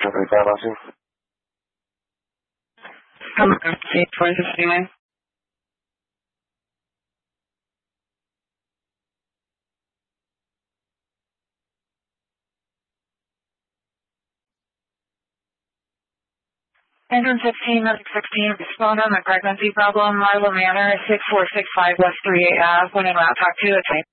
75 Austin. Come on, see, 469. Engine 15, Medic 16, respond on the pregnancy problem, Marlow Manor, 6465 West 38 Ave, when in route, talk to the train.